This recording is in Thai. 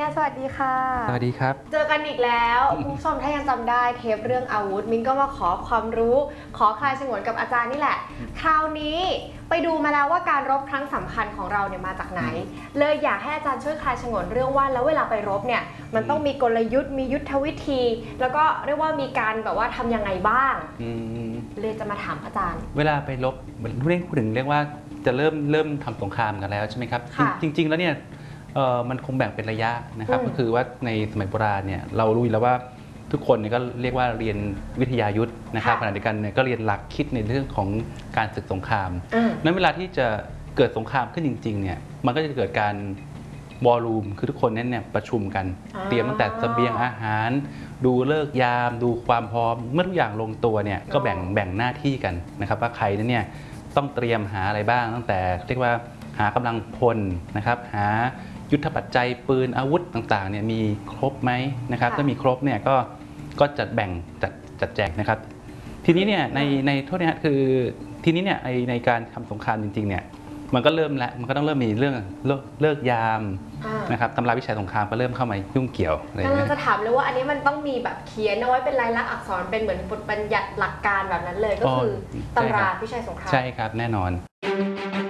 ยสวัสดีค่ะสวัสดีครับเจอกันอีกแล้วคุณผู้ชมถ้ายังจำได้เทปเรื่องอาวุธมิ้นก็มาขอความรู้ขอคลายฉงนกับอาจารย์นี่แหละคราวนี้ไปดูมาแล้วว่าการรบครั้งสำคัญของเราเนี่ยมาจากไหนเลยอยากให้อาจารย์ช่วยคลายฉงนเรื่องว่าแล้วเวลาไปรบเนี่ยมันต้องมีกลยุทธ์มียุทธวิธี แล้วก็เรียกว่ามีการแบบว่าทำยังไงบ้างเลยจะมาถามอาจารย์เวลาไปรบพูดถึงเรียกว่าจะเริ่มทำสงครามกันแล้วใช่ไหมครับจริงๆแล้วเนี่ยมันคงแบ่งเป็นระยะนะครับก็คือว่าในสมัยโบราณเนี่ยเรารู้อยู่แล้วว่าทุกคนเนี่ยก็เรียกว่าเรียนวิทยายุทธนะครับขณะเดียวกันเนี่ยก็เรียนหลักคิดในเรื่องของการศึกสงครามนั้นเวลาที่จะเกิดสงครามขึ้นจริงๆเนี่ยมันก็จะเกิดการวอลลุ่มคือทุกคนนั้นเนี่ยประชุมกันเตรียมตั้งแต่เสบียงอาหารดูฤกษ์ยามดูความพร้อมเมื่อทุกอย่างลงตัวเนี่ยก็แบ่งหน้าที่กันนะครับว่าใครนั้นเนี่ยต้องเตรียมหาอะไรบ้างตั้งแต่เรียกว่าหากำลังพลนะครับหายุทธปัจจัยปืนอาวุธต่างๆเนี่ยมีครบไหมนะครับถ้ามีครบเนี่ยก็จัดแบ่งจัดแจงนะครับทีนี้เนี่ยในโทษนะคือทีนี้เนี่ยในการทำสงครามจริงๆเนี่ยมันก็เริ่มแล้วมันก็ต้องเริ่มมีเรื่องเลิกยามนะครับตำราวิชาสงครามก็เริ่มเข้ามายุ่งเกี่ยวอะไรอย่างเงี้ยจะถามเลยว่าอันนี้มันต้องมีแบบเขียนเอาไว้เป็นลายลักษณ์อักษรเป็นเหมือนบทบัญญัติหลักการแบบนั้นเลยก็คือตำราวิชาสงครามใช่ครับแน่นอน